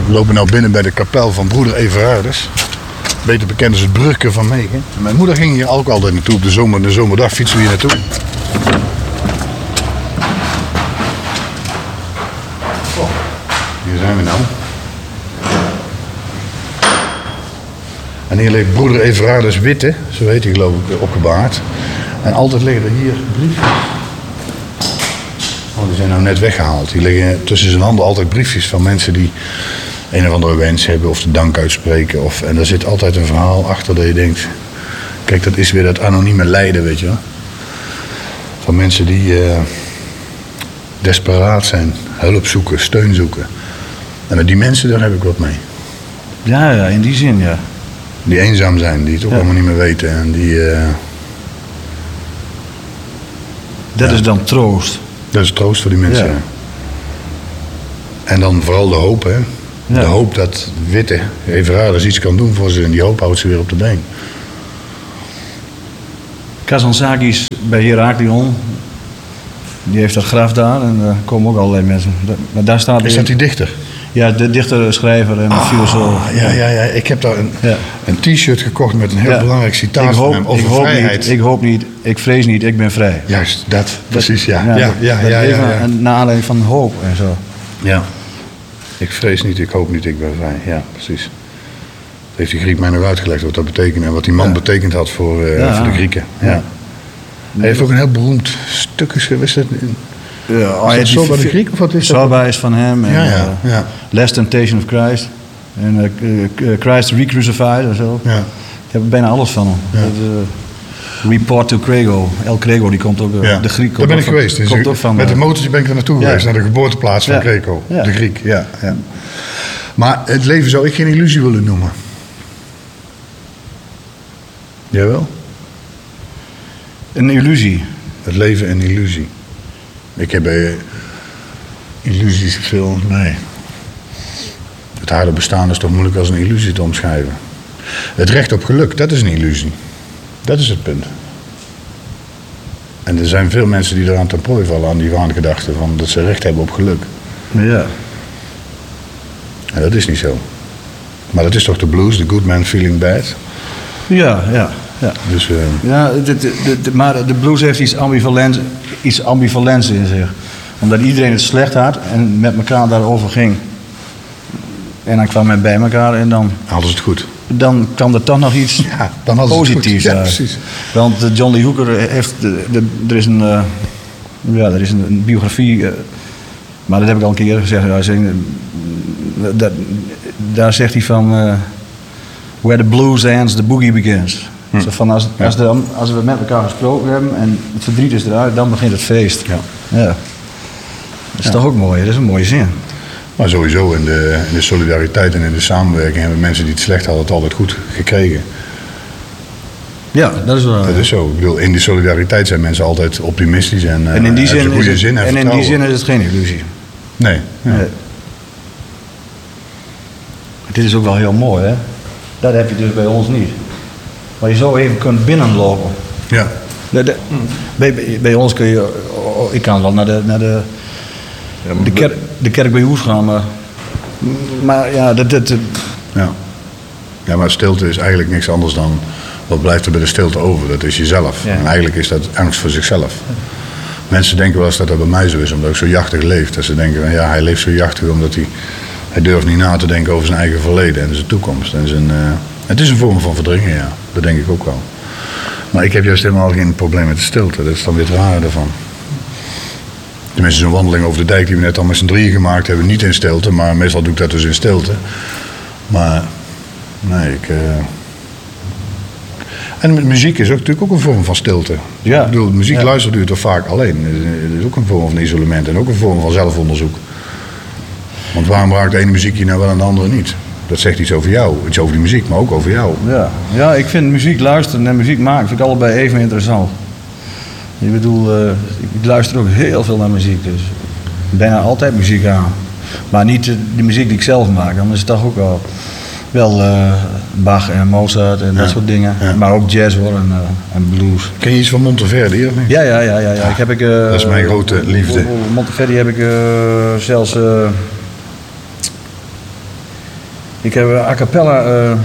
We lopen nou binnen bij de kapel van broeder Everardus. Beter bekend als het Brugge van Megen. En mijn moeder ging hier ook altijd naartoe op de zomerdag fietsen we hier naartoe. Oh, hier zijn we nou. En hier ligt broeder Everardus Witte, zo heet hij geloof ik, opgebaard. En altijd liggen er hier briefjes. Oh, die zijn nou net weggehaald. Die liggen tussen zijn handen altijd briefjes van mensen die een of andere wens hebben of de dank uitspreken. En daar zit altijd een verhaal achter dat je denkt... Kijk, dat is weer dat anonieme lijden, weet je wel. Van mensen die desperaat zijn, hulp zoeken, steun zoeken. En met die mensen, daar heb ik wat mee. Ja, in die zin, ja. Die eenzaam zijn, die het ook allemaal niet meer weten. En die... Dat is dan troost. Dat is troost voor die mensen. Ja. En dan vooral de hoop, hè. Ja. De hoop dat Witte, Everardus, iets kan doen voor ze. En die hoop houdt ze weer op de been. Kazantzakis bij Heraklion. Die heeft dat graf daar en daar komen ook allerlei mensen. Maar daar staat Is dat die dichter? Ja, de dichter, schrijver en filosoof. Ja. Ik heb daar een t-shirt gekocht met een heel belangrijk citaat van hem over vrijheid. Ik hoop niet, ik vrees niet, ik ben vrij. Juist, dat. Precies, ja. Naar aanleiding van hoop en zo. Ja. Ik vrees niet, ik hoop niet, ik ben vrij. Ja, precies. Dat heeft die Griek mij nog uitgelegd wat dat betekent en wat die man betekend had voor de Grieken. Ja. Hij heeft ook een heel beroemd stuk geschreven. Is dat zo bij de Griek of wat is dat? Soba is van hem. En, Last Temptation of Christ. En Christ Recrucified en zo. Ja. Ik heb bijna alles van hem. Ja. Report to Crego. El Crego, die komt ook. De Griek komt. Daar ben ik geweest. Komt ook van, met de motortje ben ik er naartoe geweest, naar de geboorteplaats van Crego. Ja. De Griek, ja. Maar het leven zou ik geen illusie willen noemen. Jawel? Een illusie. Het leven een illusie. Ik heb bij illusies veel. Nee. Het harde bestaan is toch moeilijk als een illusie te omschrijven. Het recht op geluk, dat is een illusie. Dat is het punt. En er zijn veel mensen die eraan ten prooi vallen aan die waangedachte van dat ze recht hebben op geluk. Ja. En dat is niet zo. Maar dat is toch de blues, the good man feeling bad? Ja. Dus, maar de blues heeft iets ambivalents in zich. Omdat iedereen het slecht had en met elkaar daarover ging. En dan kwam men bij elkaar en dan... Hadden ze het goed. Dan kwam er toch nog iets positiefs uit. Ja, precies. Want John Lee Hooker heeft... Er is een biografie... maar dat heb ik al een keer gezegd. Daar zegt hij van... where the blues ends, the boogie begins. Zo van als we met elkaar gesproken hebben en het verdriet is eruit, dan begint het feest. Ja. Dat is toch ook mooi, dat is een mooie zin. Maar sowieso in de solidariteit en in de samenwerking hebben mensen die het slecht hadden het altijd goed gekregen. Ja, dat is wel. Dat is zo. Ik bedoel, in die solidariteit zijn mensen altijd optimistisch en in die zin goede zin en in die zin is het geen illusie. Nee. Dit is ook wel heel mooi, hè? Dat heb je dus bij ons niet. Maar je zo even kunt binnenlopen. Ja. Bij ons kun je... Ik kan wel naar de kerk bij Hoes gaan, maar ja, Ja, maar stilte is eigenlijk niks anders dan... Wat blijft er bij de stilte over? Dat is jezelf. Ja. En eigenlijk is dat angst voor zichzelf. Mensen denken wel eens dat dat bij mij zo is, omdat ik zo jachtig leef. Dat ze denken, ja, hij leeft zo jachtig omdat hij durft niet na te denken over zijn eigen verleden en zijn toekomst. En het is een vorm van verdringen, ja. Dat denk ik ook wel. Maar ik heb juist helemaal geen probleem met de stilte. Dat is dan weer het rare ervan. Tenminste, zo'n wandeling over de dijk die we net al met z'n drieën gemaakt hebben. Niet in stilte, maar meestal doe ik dat dus in stilte. Maar, nee, En muziek is ook, natuurlijk ook een vorm van stilte. Ja. Ik bedoel, muziek luistert u toch vaak alleen. Het is ook een vorm van isolement en ook een vorm van zelfonderzoek. Want waarom raakt de ene muziekje nou wel en de andere niet? Dat zegt iets over jou, iets over die muziek, maar ook over jou. Ja, ik vind muziek luisteren en muziek maken vind ik allebei even interessant. Ik bedoel, ik luister ook heel veel naar muziek, dus bijna altijd muziek aan. Maar niet de muziek die ik zelf maak, dan is het toch ook wel Bach en Mozart en dat soort dingen. Ja. Maar ook jazz hoor en blues. Ken je iets van Monteverdi of niet? Ja. Dat is mijn grote liefde. Monteverdi heb ik zelfs Ik heb a cappella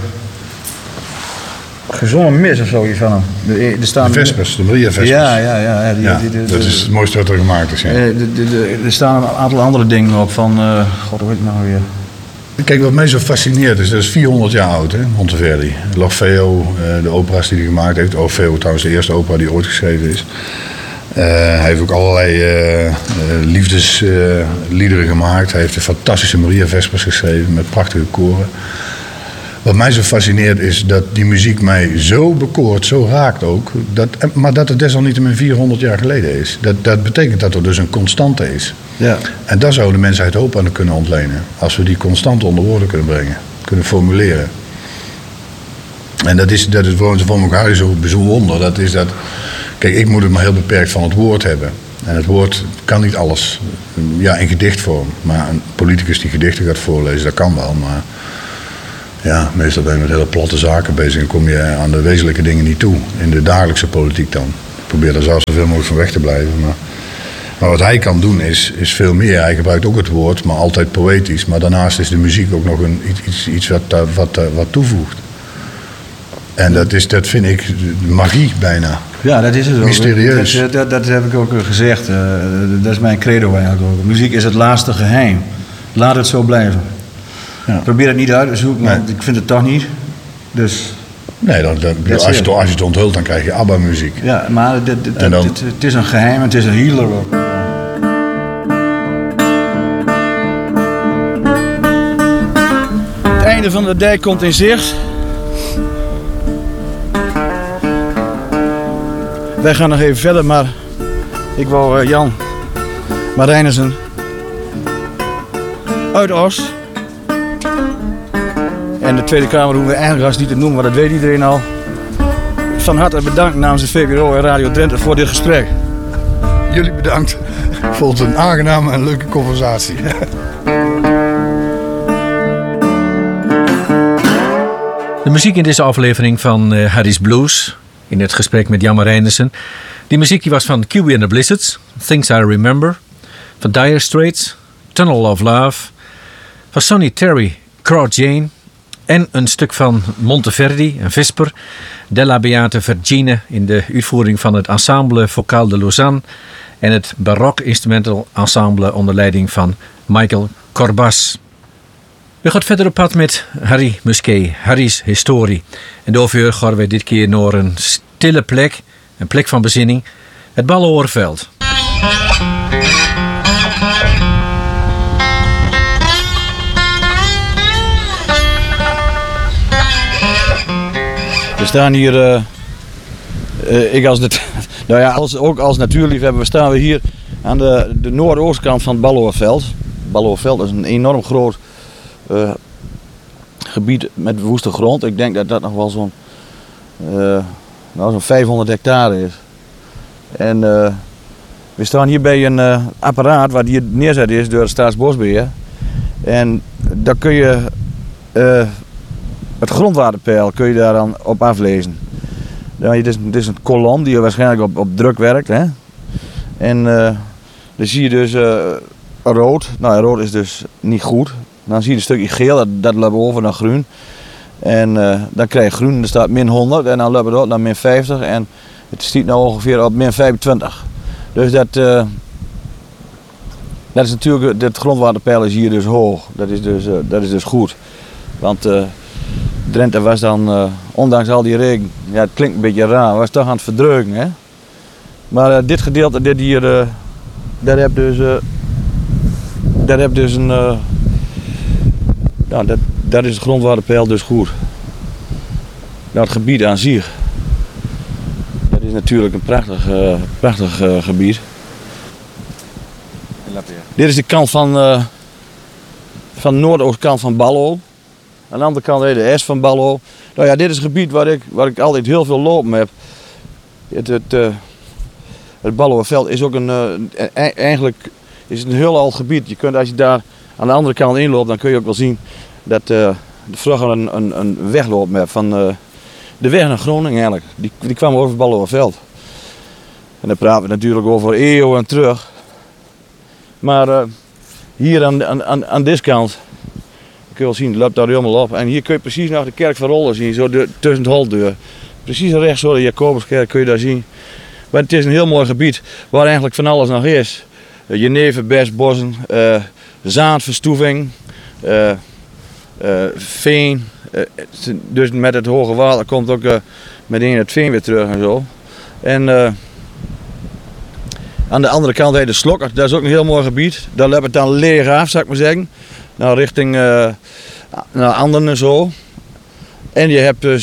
gezongen mis of zoiets van hem. Er staan De Vespers, de Maria Vespers. Ja. Dat is het mooiste wat er gemaakt is. Ja. Er staan een aantal andere dingen op van... God, hoe heet het nou weer? Kijk, wat mij zo fascineert is, dat is 400 jaar oud, hè, Monteverdi. L'Orfeo, de opera's die hij gemaakt heeft. Orfeo trouwens de eerste opera die ooit geschreven is. Hij heeft ook allerlei liefdesliederen gemaakt. Hij heeft de fantastische Maria Vespers geschreven met prachtige koren. Wat mij zo fascineert is dat die muziek mij zo bekoort, zo raakt ook. Maar dat het desalniettemin 400 jaar geleden is. Dat betekent dat er dus een constante is. Ja. En daar zou de mensheid hoop aan kunnen ontlenen. Als we die constante onder woorden kunnen brengen. Kunnen formuleren. En dat is voor elkaar zo bijzonder. Dat is dat... Kijk, ik moet het maar heel beperkt van het woord hebben. En het woord kan niet alles. Ja, in gedichtvorm. Maar een politicus die gedichten gaat voorlezen, dat kan wel. Maar ja, meestal ben je met hele platte zaken bezig en kom je aan de wezenlijke dingen niet toe. In de dagelijkse politiek dan. Ik probeer daar zelfs zoveel mogelijk van weg te blijven. Maar wat hij kan doen is veel meer. Hij gebruikt ook het woord, maar altijd poëtisch. Maar daarnaast is de muziek ook nog iets wat toevoegt. En dat vind ik magie bijna. Ja, dat is het ook. Mysterieus. Dat heb ik ook gezegd. Dat is mijn credo eigenlijk ook. Muziek is het laatste geheim. Laat het zo blijven. Ja. Probeer het niet uit te zoeken, want ik vind het toch niet. Dus... Nee, als je het onthult, dan krijg je ABBA-muziek. Ja, maar het is een geheim, het is een healer ook. Het einde van de dijk komt in zicht. Wij gaan nog even verder, maar ik wou Jan Marijnissen uit Os. En de Tweede Kamer hoeven we eigenlijk als niet te noemen, maar dat weet iedereen al. Van harte bedankt namens de VPRO en Radio Drenthe voor dit gesprek. Jullie bedankt. Ik vond het een aangename en leuke conversatie. De muziek in deze aflevering van Harry's Blues, in het gesprek met Jan Marijnissen. Die muziek die was van QB and the Blizzards, Things I Remember, van Dire Straits, Tunnel of Love, van Sonny Terry, Craw Jane en een stuk van Monteverdi, een Vesper, Della Beate Vergine in de uitvoering van het Ensemble Vocal de Lausanne en het Barok Instrumental Ensemble onder leiding van Michael Corbas. We gaan verder op pad met Harry Musquet, Harry's historie. En daarvoor gaan we dit keer naar een stille plek, een plek van bezinning, het Ballenhoorveld. We staan hier, ook als natuurliefhebber, staan we hier aan de noordoostkant van het Ballenhoorveld. Het Ballenhoorveld is een enorm groot gebied met woeste grond. Ik denk dat dat nog wel zo'n 500 hectare is. En we staan hier bij een apparaat wat hier neerzet is door de Staatsbosbeheer. En daar kun je het grondwaterpeil kun je daar dan op aflezen. Ja, dit is een kolom die waarschijnlijk op druk werkt. Hè? En dan zie je dus rood. Nou, rood is dus niet goed. Dan zie je een stukje geel, dat loopt over naar groen. En dan krijg je groen, er staat min 100 en dan loopt het op naar min 50. En het stiet nou ongeveer op min 25. Dus dat is natuurlijk, het grondwaterpeil is hier dus hoog. Dat is dus goed. Want Drenthe was dan, ondanks al die regen, ja, het klinkt een beetje raar, was toch aan het verdrukken. Hè? Maar dit gedeelte, dit hier, daar heb dus een... Nou, dat is het grondwaterpeil dus goed. Nou, het gebied aan zich, dat is natuurlijk een prachtig gebied. Dit is de kant van de noordoostkant van Ballo. Aan de andere kant de S van Ballo. Nou ja, dit is een gebied waar ik altijd heel veel lopen heb. Het Balloerveld is ook eigenlijk is het een heel oud gebied. Je kunt, als je daar aan de andere kant inloopt, dan kun je ook wel zien dat er vroeger een weg loopt met van de weg naar Groningen eigenlijk. Die kwam over het Balloerveld. En dan praten we natuurlijk over eeuwen terug. Maar hier aan deze kant kun je wel zien, het loopt daar helemaal op. En hier kun je precies nog de kerk van Rolde zien, zo tussen de holdeur. Precies rechts voor de Jacobuskerk kun je daar zien. Maar het is een heel mooi gebied waar eigenlijk van alles nog is. Jenever, besbossen, zaadverstoeving, veen. Dus met het hoge water komt ook meteen het veen weer terug en zo. En aan de andere kant heb je de Slokker, dat is ook een heel mooi gebied. Daar loopt het dan leeg af, zou ik maar zeggen. Nou, richting naar Anden en zo. En je hebt dus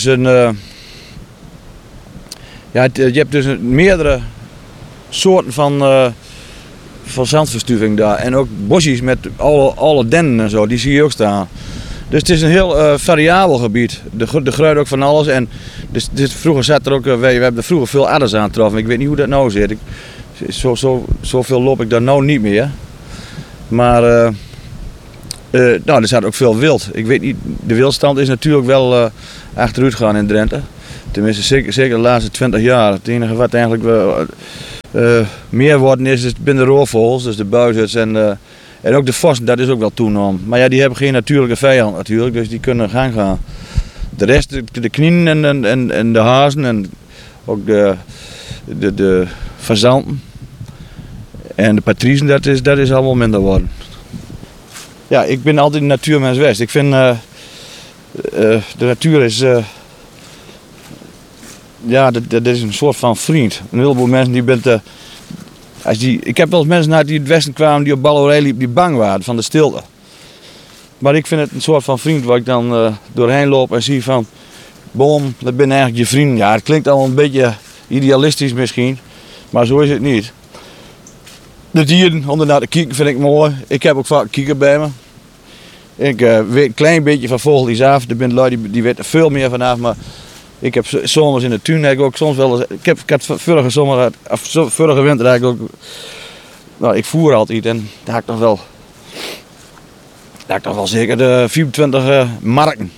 je hebt dus meerdere soorten van zandverstuiving daar. En ook bosjes met alle dennen en zo, die zie je ook staan. Dus het is een heel variabel gebied. Er groeit ook van alles. En dus vroeger zat er ook, we hebben er vroeger veel adders aan getroffen. Ik weet niet hoe dat nou zit. Zoveel loop ik daar nou niet meer. Maar er zat ook veel wild. Ik weet niet, de wildstand is natuurlijk wel achteruit gegaan in Drenthe. Tenminste, zeker de laatste 20 jaar. Het enige wat eigenlijk meer worden is binnen de roofvogels, dus de buizerds en ook de vossen, dat is ook wel toegenomen. Maar ja, die hebben geen natuurlijke vijand natuurlijk, dus die kunnen gaan. De rest, de knieën en de hazen en ook de fazanten en de patriezen, dat is allemaal minder worden. Ja, ik ben altijd een natuurmens geweest. Ik vind de natuur is... dat is een soort van vriend. Een heleboel mensen ik heb wel eens mensen naar die het westen kwamen die op Ballerij liepen die bang waren van de stilte. Maar ik vind het een soort van vriend waar ik dan doorheen loop en zie van... Boom, dat ben eigenlijk je vriend. Ja, het klinkt allemaal een beetje idealistisch misschien. Maar zo is het niet. De dieren, om ernaar te kijken, vind ik mooi. Ik heb ook vaak een kijker bij me. Ik weet een klein beetje van vogeltjes af. Er zijn lui die weten er veel meer vanaf. Maar ik heb zomers in de tuin heb ik ook soms wel eens. Ik had vorige winter had ik ook. Nou, ik voer altijd en daar had ik nog wel zeker de 24 marken.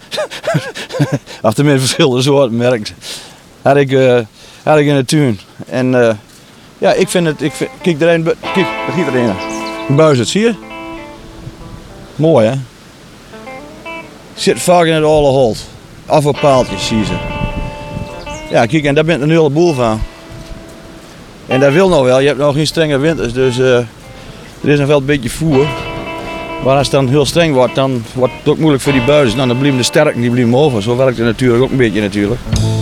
Of tenminste verschillende soorten merken. Had ik in de tuin. En ik vind het. Kijk, daar giet er een. Een buizerd, zie je? Mooi hè? Zit vaak in het oude holt. Af op paaltjes zie je ze. Ja, kijk, en daar bent een heleboel van. En dat wil nou wel, je hebt nog geen strenge winters, dus er is nog wel een beetje voer. Maar als het dan heel streng wordt, dan wordt het ook moeilijk voor die buizen. Nou, dan blijven de sterken die blijven over. Zo werkt het natuurlijk ook een beetje natuurlijk.